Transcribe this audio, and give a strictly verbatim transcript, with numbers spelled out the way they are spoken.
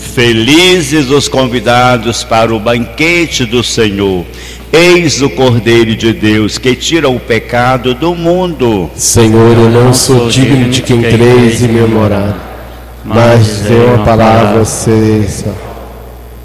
Felizes os convidados para o banquete do Senhor. Eis o Cordeiro de Deus que tira o pecado do mundo. Senhor, eu não sou digno de que entreis em meu morada, mas dê uma palavra, seja